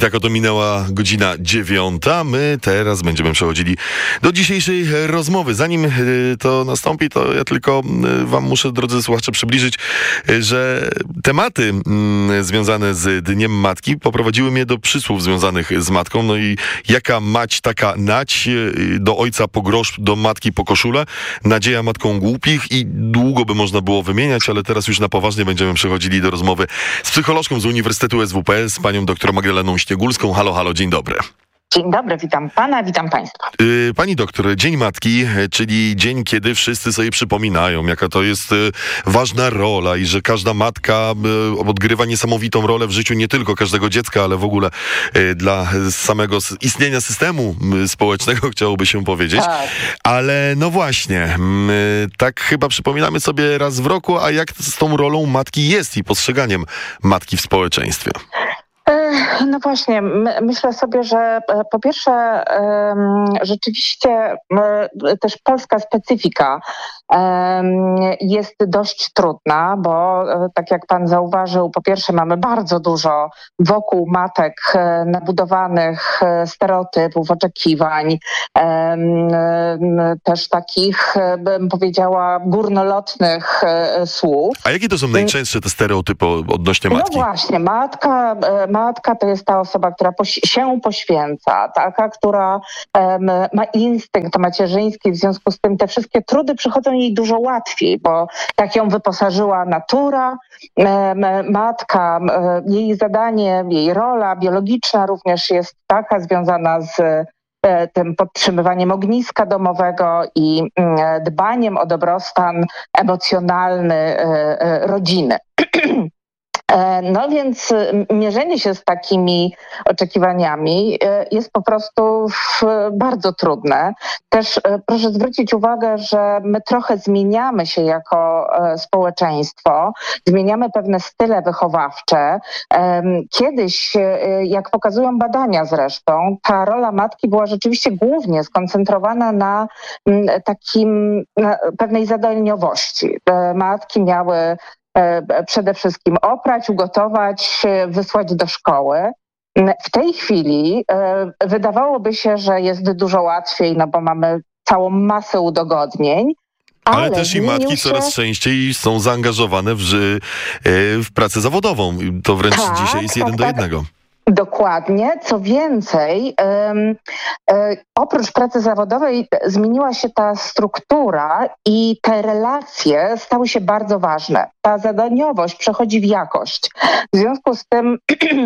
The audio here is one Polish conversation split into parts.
tak oto minęła godzina 9:00. My teraz będziemy przechodzili do dzisiejszej rozmowy. Zanim to nastąpi, to ja tylko wam muszę, drodzy słuchacze, przybliżyć, że tematy związane z Dniem Matki poprowadziły mnie do przysłów związanych z matką. No i jaka mać, taka nać, do ojca po grosz, do matki po koszulę, nadzieja matką głupich i długo by można było wymieniać, ale teraz już na poważnie będziemy przechodzili do rozmowy z psycholożką z Uniwersytetu SWPS, z panią dr Magdaleną Śniegulską. Halo, halo, dzień dobry. Dzień dobry, witam pana, witam państwa. Pani doktor, Dzień Matki, czyli dzień, kiedy wszyscy sobie przypominają, jaka to jest ważna rola i że każda matka odgrywa niesamowitą rolę w życiu nie tylko każdego dziecka, ale w ogóle dla samego istnienia systemu społecznego, chciałoby się powiedzieć. Tak. Ale no właśnie, tak chyba przypominamy sobie raz w roku, a jak z tą rolą matki jest i postrzeganiem matki w społeczeństwie? No właśnie, myślę sobie, że po pierwsze rzeczywiście też polska specyfika jest dość trudna, bo tak jak pan zauważył, po pierwsze mamy bardzo dużo wokół matek nabudowanych stereotypów, oczekiwań, też takich, bym powiedziała, górnolotnych słów. A jakie to są najczęstsze te stereotypy odnośnie matki? No właśnie, matka to jest ta osoba, która się poświęca, taka, która ma instynkt macierzyński, w związku z tym te wszystkie trudy przychodzą jej dużo łatwiej, bo tak ją wyposażyła natura, matka, jej zadanie, jej rola biologiczna również jest taka, związana z tym podtrzymywaniem ogniska domowego i dbaniem o dobrostan emocjonalny rodziny. No więc mierzenie się z takimi oczekiwaniami jest po prostu bardzo trudne. Też proszę zwrócić uwagę, że my trochę zmieniamy się jako społeczeństwo, zmieniamy pewne style wychowawcze. Kiedyś, jak pokazują badania zresztą, ta rola matki była rzeczywiście głównie skoncentrowana na na pewnej zadaniowości. Matki miały przede wszystkim oprać, ugotować, wysłać do szkoły. W tej chwili wydawałoby się, że jest dużo łatwiej, no bo mamy całą masę udogodnień. Ale też i matki coraz częściej są zaangażowane w pracę zawodową. To wręcz dzisiaj jest 1:1. Dokładnie. Co więcej, oprócz pracy zawodowej zmieniła się ta struktura i te relacje stały się bardzo ważne. Ta zadaniowość przechodzi w jakość. W związku z tym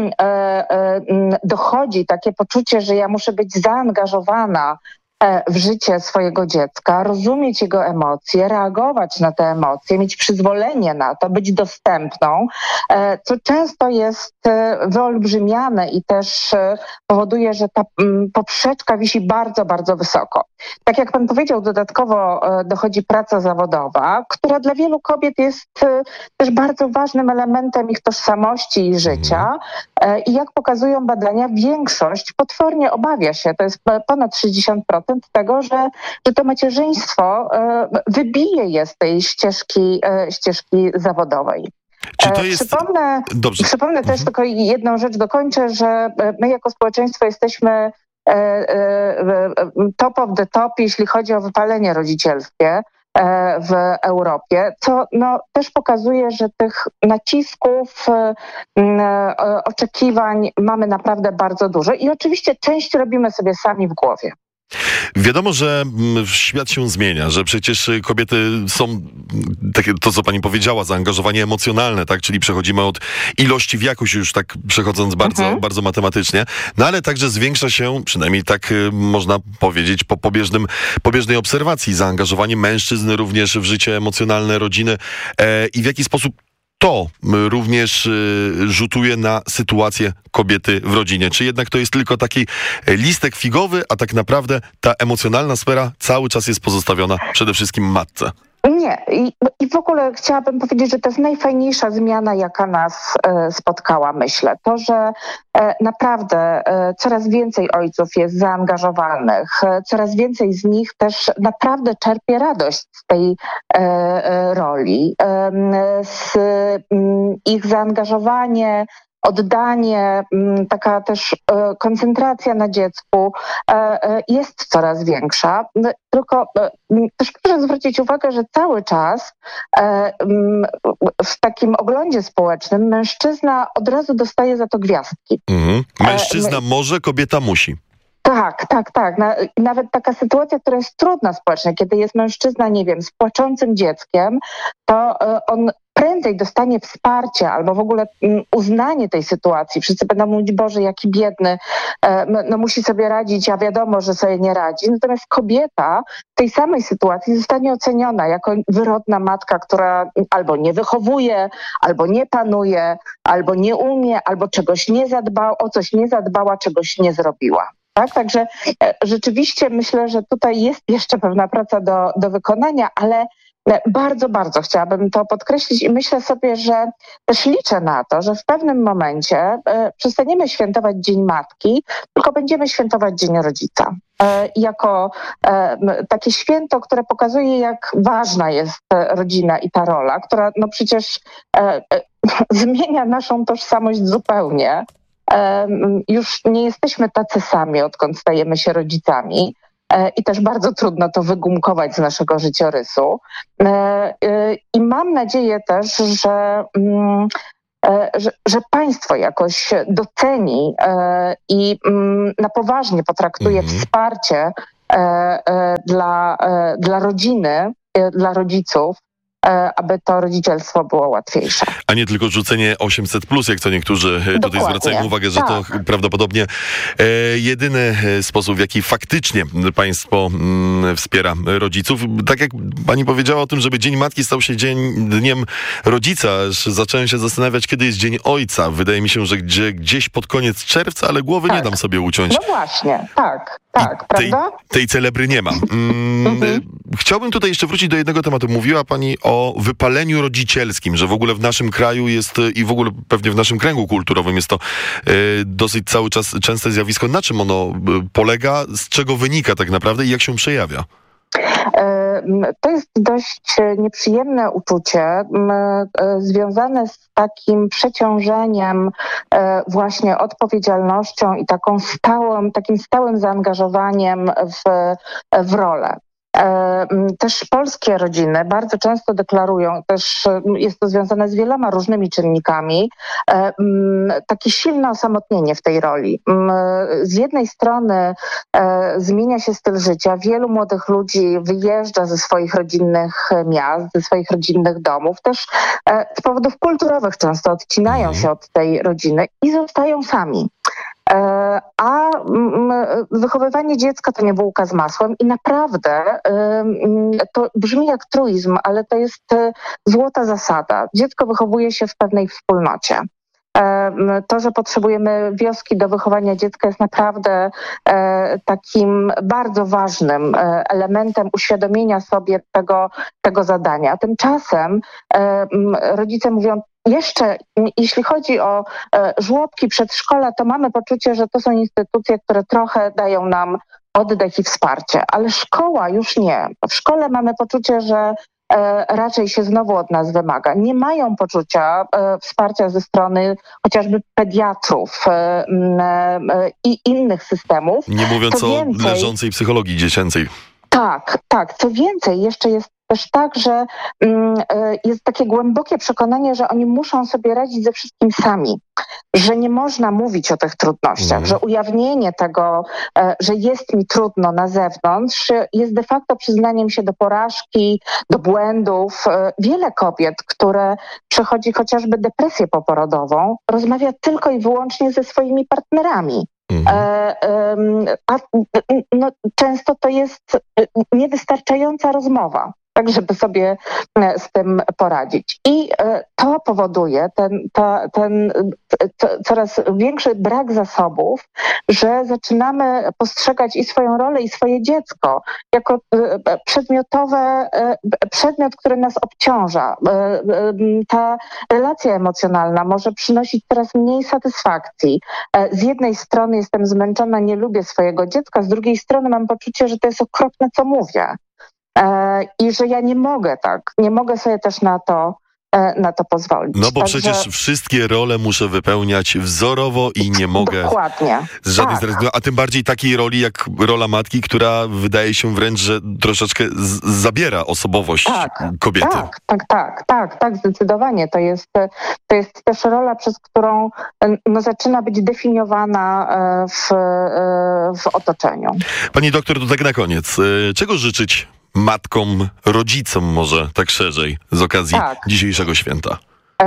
dochodzi takie poczucie, że ja muszę być zaangażowana w życie swojego dziecka, rozumieć jego emocje, reagować na te emocje, mieć przyzwolenie na to, być dostępną, co często jest wyolbrzymiane i też powoduje, że ta poprzeczka wisi bardzo, bardzo wysoko. Tak jak pan powiedział, dodatkowo dochodzi praca zawodowa, która dla wielu kobiet jest też bardzo ważnym elementem ich tożsamości i życia. I jak pokazują badania, większość potwornie obawia się, to jest ponad 60% tego, że to macierzyństwo wybije je z tej ścieżki zawodowej. Czy to jest... Przypomnę też tylko jedną rzecz, dokończę, że my jako społeczeństwo jesteśmy top of the top, jeśli chodzi o wypalenie rodzicielskie w Europie, co też pokazuje, że tych nacisków, oczekiwań mamy naprawdę bardzo dużo i oczywiście część robimy sobie sami w głowie. Wiadomo, że świat się zmienia, że przecież kobiety są, takie, to co pani powiedziała, zaangażowanie emocjonalne, tak? Czyli przechodzimy od ilości w jakość, już tak przechodząc bardzo matematycznie, no ale także zwiększa się, przynajmniej tak można powiedzieć, po pobieżnej obserwacji, zaangażowanie mężczyzn również w życie emocjonalne rodziny i w jaki sposób to również rzutuje na sytuację kobiety w rodzinie. Czy jednak to jest tylko taki listek figowy, a tak naprawdę ta emocjonalna sfera cały czas jest pozostawiona przede wszystkim matce? Nie. I w ogóle chciałabym powiedzieć, że to jest najfajniejsza zmiana, jaka nas spotkała, myślę. To, że naprawdę coraz więcej ojców jest zaangażowanych, coraz więcej z nich też naprawdę czerpie radość z tej roli. Ich zaangażowanie, oddanie, taka też koncentracja na dziecku jest coraz większa. Tylko też proszę zwrócić uwagę, że cały czas w takim oglądzie społecznym mężczyzna od razu dostaje za to gwiazdki. Mężczyzna może, kobieta musi. Tak. Nawet taka sytuacja, która jest trudna społecznie, kiedy jest mężczyzna, nie wiem, z płaczącym dzieckiem, to on prędzej dostanie wsparcie albo w ogóle uznanie tej sytuacji. Wszyscy będą mówić, Boże, jaki biedny, no musi sobie radzić, a wiadomo, że sobie nie radzi. Natomiast kobieta w tej samej sytuacji zostanie oceniona jako wyrodna matka, która albo nie wychowuje, albo nie panuje, albo nie umie, albo czegoś nie zadbała, o coś nie zadbała, czegoś nie zrobiła. Tak? Także rzeczywiście myślę, że tutaj jest jeszcze pewna praca do wykonania, ale bardzo, bardzo chciałabym to podkreślić i myślę sobie, że też liczę na to, że w pewnym momencie przestaniemy świętować Dzień Matki, tylko będziemy świętować Dzień Rodzica. Jako takie święto, które pokazuje, jak ważna jest rodzina i ta rola, która no przecież zmienia naszą tożsamość zupełnie. Już nie jesteśmy tacy sami, odkąd stajemy się rodzicami i też bardzo trudno to wygumkować z naszego życiorysu. I mam nadzieję też, że państwo jakoś doceni i na poważnie potraktuje wsparcie dla rodziny, dla rodziców, aby to rodzicielstwo było łatwiejsze. A nie tylko rzucenie 800+, jak to niektórzy tutaj Dokładnie. zwracają uwagę, że to prawdopodobnie jedyny sposób, w jaki faktycznie państwo wspiera rodziców. Tak jak pani powiedziała o tym, żeby Dzień Matki stał się dniem rodzica, aż zacząłem się zastanawiać, kiedy jest Dzień Ojca. Wydaje mi się, że gdzieś pod koniec czerwca, ale głowy nie dam sobie uciąć. No właśnie, tak, prawda? Tej celebry nie ma. Chciałbym tutaj jeszcze wrócić do jednego tematu. Mówiła pani o wypaleniu rodzicielskim, że w ogóle w naszym kraju jest i w ogóle pewnie w naszym kręgu kulturowym jest to dosyć cały czas częste zjawisko. Na czym ono polega, z czego wynika tak naprawdę i jak się przejawia? To jest dość nieprzyjemne uczucie związane z takim przeciążeniem, właśnie odpowiedzialnością i takim stałym zaangażowaniem w rolę. Też polskie rodziny bardzo często deklarują, też jest to związane z wieloma różnymi czynnikami, takie silne osamotnienie w tej roli. Z jednej strony zmienia się styl życia, wielu młodych ludzi wyjeżdża ze swoich rodzinnych miast, ze swoich rodzinnych domów, też z powodów kulturowych często odcinają się od tej rodziny i zostają sami. A wychowywanie dziecka to nie bułka z masłem i naprawdę to brzmi jak truizm, ale to jest złota zasada. Dziecko wychowuje się w pewnej wspólnocie. To, że potrzebujemy wioski do wychowania dziecka jest naprawdę takim bardzo ważnym elementem uświadomienia sobie tego zadania. A tymczasem rodzice mówią, jeszcze jeśli chodzi o żłobki, przedszkola, to mamy poczucie, że to są instytucje, które trochę dają nam oddech i wsparcie, ale szkoła już nie. W szkole mamy poczucie, że raczej się znowu od nas wymaga. Nie mają poczucia wsparcia ze strony chociażby pediatrów i innych systemów. Nie mówiąc o leżącej psychologii dziecięcej. Tak. Co więcej, jeszcze jest też tak, że jest takie głębokie przekonanie, że oni muszą sobie radzić ze wszystkim sami, że nie można mówić o tych trudnościach, że ujawnienie tego, że jest mi trudno na zewnątrz, jest de facto przyznaniem się do porażki, do błędów. Wiele kobiet, które przechodzi chociażby depresję poporodową, rozmawia tylko i wyłącznie ze swoimi partnerami. Często to jest niewystarczająca rozmowa, tak żeby sobie z tym poradzić. I to powoduje ten coraz większy brak zasobów, że zaczynamy postrzegać i swoją rolę, i swoje dziecko jako przedmiot, który nas obciąża. Ta relacja emocjonalna może przynosić coraz mniej satysfakcji. Z jednej strony jestem zmęczona, nie lubię swojego dziecka, z drugiej strony mam poczucie, że to jest okropne, co mówię. I że ja nie mogę sobie też na to na to pozwolić. No bo przecież wszystkie role muszę wypełniać wzorowo i nie mogę dokładnie. z żadnej a tym bardziej takiej roli jak rola matki, która wydaje się wręcz, że troszeczkę zabiera osobowość kobiety. Tak, zdecydowanie. To jest też rola, przez którą zaczyna być definiowana w otoczeniu. Pani doktor, to tak na koniec. Czego życzyć matkom, rodzicom może tak szerzej z okazji dzisiejszego święta?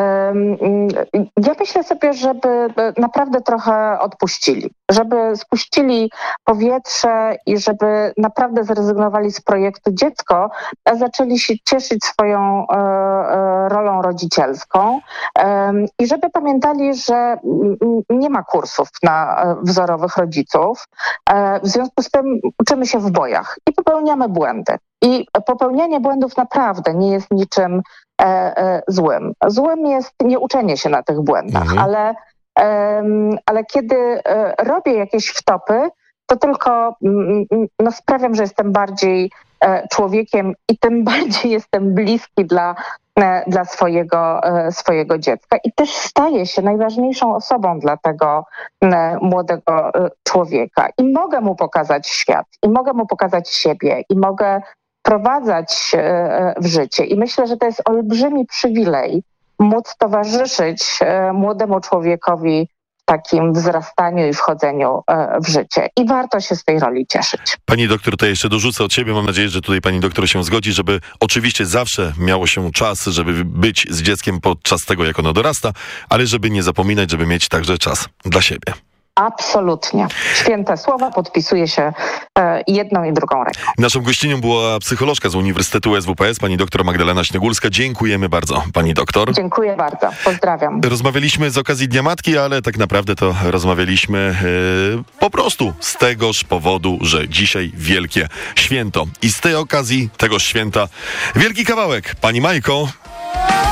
Ja myślę sobie, żeby naprawdę trochę odpuścili, żeby spuścili powietrze i żeby naprawdę zrezygnowali z projektu dziecko, a zaczęli się cieszyć swoją rolą rodzicielską i żeby pamiętali, że nie ma kursów na wzorowych rodziców. W związku z tym uczymy się w bojach i popełniamy błędy. I popełnianie błędów naprawdę nie jest niczym złym. Złym jest nieuczenie się na tych błędach, ale kiedy robię jakieś wtopy, to tylko sprawiam, że jestem bardziej człowiekiem i tym bardziej jestem bliski dla swojego dziecka. I też staję się najważniejszą osobą dla tego młodego człowieka. I mogę mu pokazać świat, i mogę mu pokazać siebie, i mogę wprowadzać w życie. I myślę, że to jest olbrzymi przywilej móc towarzyszyć młodemu człowiekowi w takim wzrastaniu i wchodzeniu w życie. I warto się z tej roli cieszyć. Pani doktor, to jeszcze dorzucę od siebie. Mam nadzieję, że tutaj pani doktor się zgodzi, żeby oczywiście zawsze miało się czas, żeby być z dzieckiem podczas tego, jak ono dorasta, ale żeby nie zapominać, żeby mieć także czas dla siebie. Absolutnie. Święte słowa, podpisuje się jedną i drugą ręką. Naszą gościnią była psycholożka z Uniwersytetu SWPS, pani doktor Magdalena Śniegulska. Dziękujemy bardzo, pani doktor. Dziękuję bardzo. Pozdrawiam. Rozmawialiśmy z okazji Dnia Matki, ale tak naprawdę to rozmawialiśmy po prostu z tegoż powodu, że dzisiaj wielkie święto. I z tej okazji, tegoż święta, wielki kawałek. Pani Majko.